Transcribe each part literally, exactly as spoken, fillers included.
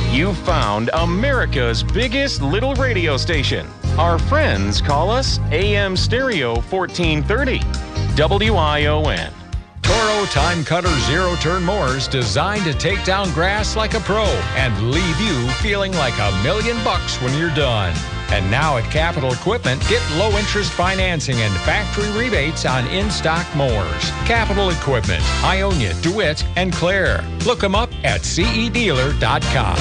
You found America's biggest little radio station. Our friends call us A M Stereo fourteen thirty. W I O N. Toro Time Cutter Zero Turn Mowers designed to take down grass like a pro and leave you feeling like a million bucks when you're done. And now at Capital Equipment, get low-interest financing and factory rebates on in-stock mowers. Capital Equipment, Ionia, DeWitt, and Clare. Look them up at C E dealer dot com.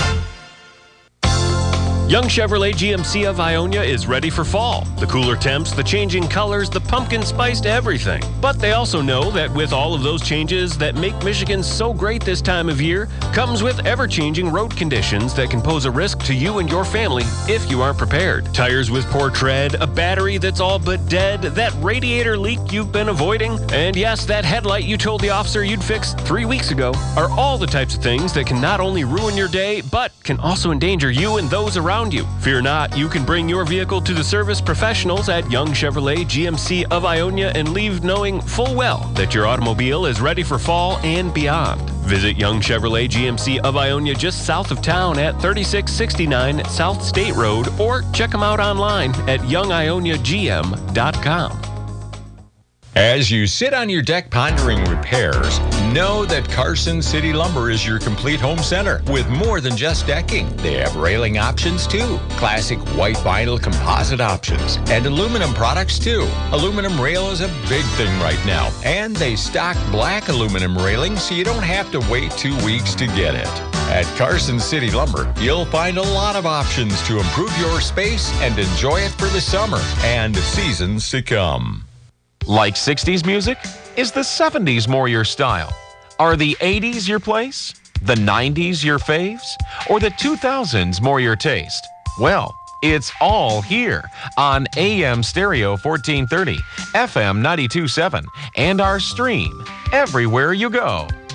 Young Chevrolet G M C of Ionia is ready for fall. The cooler temps, the changing colors, the pumpkin spiced everything. But they also know that with all of those changes that make Michigan so great this time of year, comes with ever-changing road conditions that can pose a risk to you and your family if you aren't prepared. Tires with poor tread, a battery that's all but dead, that radiator leak you've been avoiding, and yes, that headlight you told the officer you'd fix three weeks ago, are all the types of things that can not only ruin your day, but can also endanger you and those around you. Fear not, you can bring your vehicle to the service professionals at Young Chevrolet G M C of Ionia and leave knowing full well that your automobile is ready for fall and beyond. Visit Young Chevrolet G M C of Ionia just south of town at thirty-six sixty-nine South State Road, or check them out online at young ionia g m dot com. As you sit on your deck pondering repairs, know that Carson City Lumber is your complete home center with more than just decking. They have railing options too, classic white vinyl composite options, and aluminum products too. Aluminum rail is a big thing right now, and they stock black aluminum railing so you don't have to wait two weeks to get it. At Carson City Lumber, you'll find a lot of options to improve your space and enjoy it for the summer and seasons to come. Like sixties music? Is the seventies more your style? Are the eighties your place? The nineties your faves? Or the two thousands more your taste? Well, it's all here on A M Stereo fourteen thirty, F M ninety-two point seven, and our stream everywhere you go.